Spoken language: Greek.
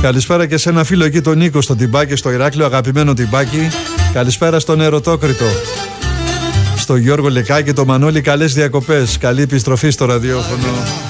Καλησπέρα και σε ένα φίλο εκεί, τον Νίκο, στο Τιμπάκι, στο Ηράκλειο, αγαπημένο Τιμπάκι. Καλησπέρα στον Ερωτόκριτο, στο Γιώργο Λεκάκη, το Μανώλη, καλές διακοπές. Καλή επιστροφή στο ραδιόφωνο.